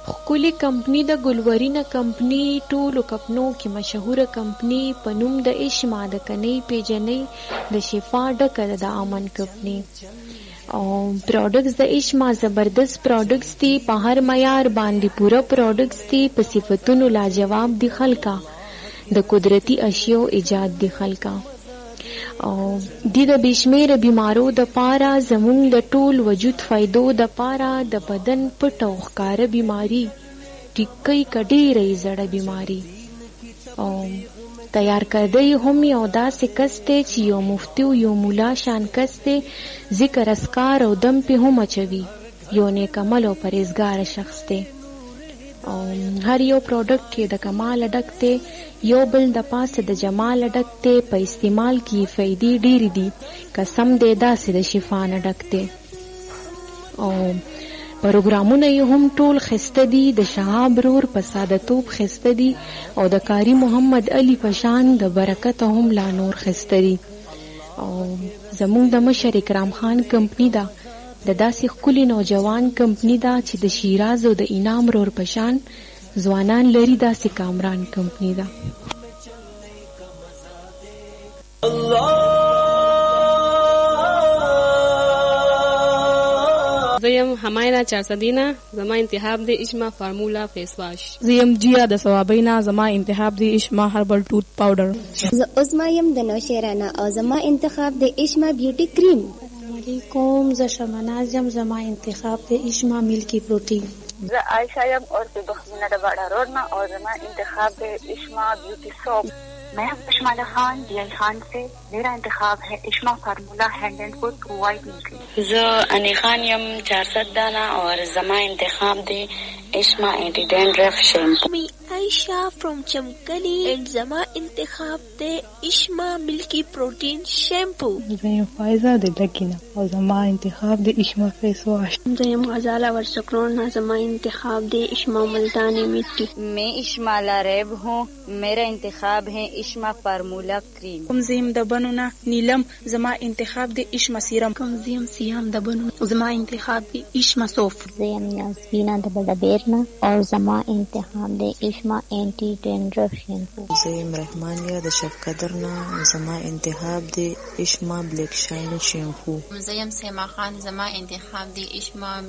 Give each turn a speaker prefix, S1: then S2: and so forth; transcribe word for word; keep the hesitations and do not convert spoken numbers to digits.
S1: خپلی کمپنی د ګلورینه کمپنی ټولو کپنو کې مشهوره کمپنی په نوم د اشما د کنی پیجنې د شفا ډکه د امن کمپنی او پروډکټس د اشما زبردست پروډکټس دي په هر معیار باندې پوره پروډکټس دي په صفاتونو لاجواب دي خلکا د قدرتی اشیاء ایجاد دي خلکا او د د بشمیر بیمارو د پاره زمون د ټول وجود فائدو د پاره د بدن پټ او ښکار بیماری ټیکي کډی رہی زړه بیماری او تیار کردی هم یو داسې کس دی چې یو مفتی او یو مولا شان کس دی ذکر اسکار او دم په هم اچوي یو نیک عمل او پرهیزګار شخص دی او هر یو پروډکټ کې د کمال ډک دی یو بل د پاسه د جمال ډک دی په استعمال کې فائدې ډېرې دي قسم دې داسې د شفا نه ډک دی او پروګرامونه یې هم ټول خسته دي د شهاب رور په ساده توب خسته دي او د کاری محمد علی پشان د برکت هم لا نور خسته دي او زمونږ د مشر اکرام خان کمپنی دا د داسې ښکلي نوجوان کمپنی دا چې د شیراز او د انعام رور پشان ځوانان لري داسې کامران کمپنی دا
S2: زیم هماینا چارصدینا زما انتخاب دی اشما فارمولا فیس واش
S3: زیم جیا د ثوابینا زما انتخاب دی اشما هربل ټوت پاوډر
S4: ز عظما یم د نوشیرانا او زما انتخاب دی اشما بیوټی کریم
S5: علیکم ز شمناز یم زما انتخاب دی اشما ملکی پروٹین
S6: ز عائشہ یم اور پہ بخمینہ ڈباڑا روڈنا اور زما انتخاب ہے اشما بیوٹی سوپ میں اشمالہ خان ڈی آئی خان سے میرا انتخاب ہے اشما فارمولا ہینڈ اینڈ فٹ وائٹ ملکی
S7: ز انی خان یم چار سد دانا اور زما انتخاب دے اشما اینٹی ڈینڈرف شیمپو
S8: می عائشہ فرام چمکلی اینڈ زما انتخاب دے اشما ملکی پروٹین شیمپو
S9: زیم فائزہ دے لگینا اور زما انتخاب دے اشما فیس واش
S10: زیم غزالہ ورسکرون زما انتخاب دے اشما ملتانی مٹی
S11: میں اشما لاریب ہوں میرا انتخاب ہے اشما فارمولا کریم
S3: کم زیم دبنونا نیلم زما انتخاب دے اشما سیرم
S10: کم زیم سیام دبنو زما انتخاب دے اشما صوف
S12: زیم یاسینا دبلبیرنا اور زما انتخاب دے اشما اینٹی ڈینڈرف شیمپو
S13: زیم رحمانیہ د شفقدرنا زما انتخاب دے اشما بلیک شائن شیمپو
S14: زیم سیما خان زما انتخاب دے اشما